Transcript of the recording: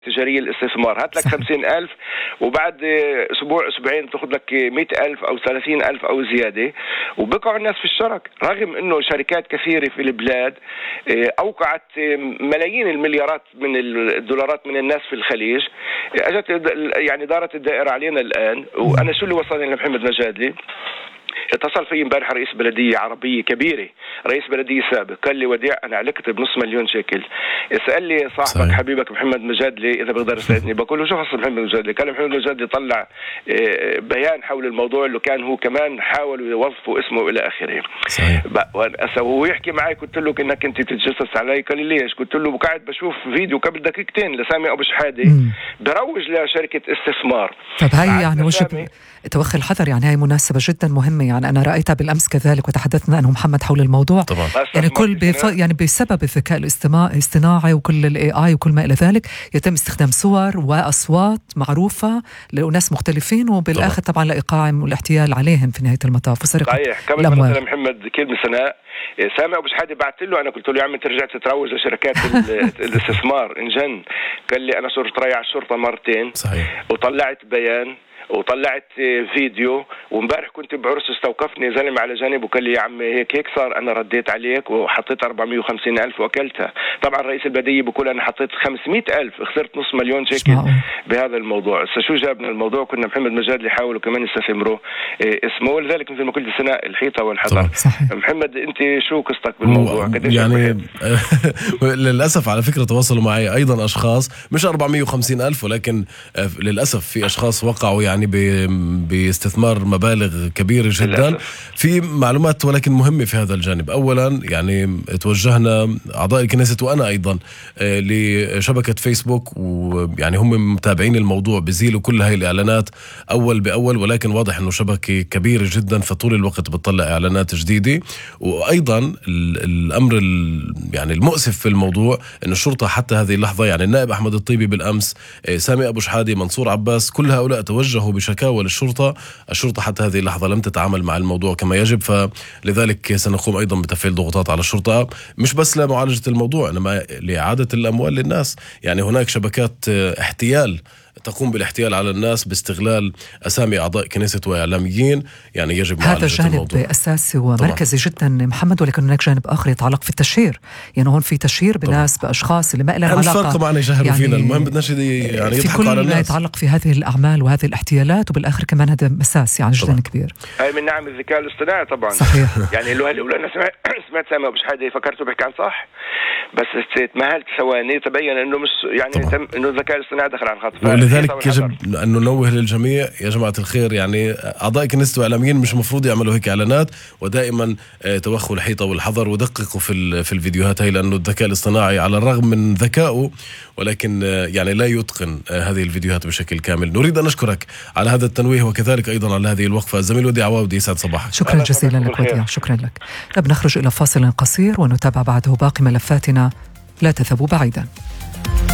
تجارية الاستثمار. هات لك 50,000 وبعد أسبوع أسبوعين تأخذ لك 100,000 أو 30,000 أو زيادة، وبقعوا الناس في الشرك، رغم أنه شركات كثيرة في البلاد أوقعت ملايين المليارات من الدولارات من الناس في الخليج. أجت يعني دارت الدائرة علينا الآن. وأنا شو اللي وصلني لمحمد مجادلي؟ اتصل في امبارح رئيس بلدية عربية كبيرة، رئيس بلدية سابق، قال لي وديع أنا علقت بنص مليون شيكل. اسأل لي صاحبك حبيبك محمد مجادلي إذا بقدر يساعدني. بقول له شو خص محمد مجادلي؟ قال محمد مجادلي طلع بيان حول الموضوع اللي كان هو كمان حاولوا يوظفوا اسمه إلى آخره. وهو يحكي معي قلت له إنك أنت تتجسس علي. قال لي ليش؟ قلت له قاعد بشوف فيديو قبل دقيقتين لسامي أبو شحادة بروج لشركة استثمار. طب هاي يعني وش توخي الحذر، يعني هاي مناسبة جدا مهمة. يعني أنا رأيتها بالأمس كذلك وتحدثنا أنه محمد حول الموضوع طبعا. يعني كل يعني بسبب الذكاء الاصطناعي وكل AI وكل ما إلى ذلك يتم استخدام صور وأصوات معروفة لناس مختلفين، وبالآخر طبعا لإيقاع والاحتيال عليهم في نهاية المطاف وسرقة الأموال. مثلا محمد كلمة سناء سامي أبو شحادة بعت له، أنا قلت له يا عم أنت رجعت تتروج لشركات الاستثمار انجن. قال لي أنا صرت رايح على الشرطة مرتين صحيح. وطلعت بيان وطلعت فيديو، ومبارح كنت بعرس استوقفني زلمة على جانب وقال لي يا عم هيك صار، أنا رديت عليك وحطيت 450,000 وأكلتها. طبعا رئيس البلدية بقول أنا حطيت 500,000 خسرت نص مليون شيكل بهذا الموضوع. شو جابنا الموضوع؟ كنا محمد مجادلي حاولوا كمان يستثمروا اسمه، ولذلك مثل ما قلت سناء الحيطة والحذر. محمد أنت شو قصتك بالموضوع؟ يعني للأسف على فكرة تواصلوا معي أيضا أشخاص، مش 450,000 ولكن للأسف في أشخاص وقعوا يعني باستثمار مبالغ كبيرة جدا في معلومات ولكن مهمة في هذا الجانب. أولا يعني توجهنا أعضاء الكنيسة وأنا أيضا لشبكة فيسبوك، ويعني هم متابعين الموضوع بزيلوا كل هاي الإعلانات أول بأول، ولكن واضح أنه شبكة كبيرة جدا فطول الوقت بتطلع إعلانات جديدة. وأيضا الأمر يعني المؤسف في الموضوع أن الشرطة حتى هذه اللحظة، يعني النائب أحمد الطيبي بالأمس، سامي أبو شحادة، منصور عباس، كل هؤلاء توجهوا بشكاوى للشرطة. الشرطة حتى هذه اللحظة لم تتعامل مع الموضوع كما يجب، فلذلك سنقوم أيضا بتفعيل ضغوطات على الشرطة، مش بس لمعالجة الموضوع إنما لإعادة الأموال للناس. يعني هناك شبكات احتيال تقوم بالاحتيال على الناس باستغلال أسامي أعضاء كنيسة وإعلاميين، يعني يجب معالجة هذا جانب الموضوع. أساسي ومركزي جدا محمد، ولكن هناك جانب آخر يتعلق في التشهير. يعني هون في تشهير بناس بأشخاص اللي ما لهم علاقة، مش فارقة معنا يشهروا يعني فينا، المهم بدنا شيء يعني يضحكوا على الناس. في كل ما يتعلق في هذه الأعمال وهذه الاحتيالات، وبالآخر كمان هذا مساس يعني جدا كبير. هاي من نعم الذكاء الاصطناعي طبعا صحيح. يعني اللي الأولى أنا سمعت سامي أبو شحادة فكرته بيحكي عن صح، بس تمهلت ثواني تبين انه مش يعني انه الذكاء الاصطناعي دخل على الخط. ولذلك يجب ان ننوه للجميع يا جماعه الخير، يعني اعضاء كنيسة واعلاميين مش مفروض يعملوا هيك اعلانات، ودائما توخوا الحيطه والحذر ودققوا في الفيديوهات هاي، لانه الذكاء الاصطناعي على الرغم من ذكائه ولكن يعني لا يتقن هذه الفيديوهات بشكل كامل. نريد ان نشكرك على هذا التنويه وكذلك ايضا على هذه الوقفه. الزميل وديع عواودي، يسعد صباحك. شكرا جزيلا لك وديع، شكرا لك. نخرج الى فاصل قصير ونتابع بعده باقي ملفاتنا، لا تذهبوا بعيدا.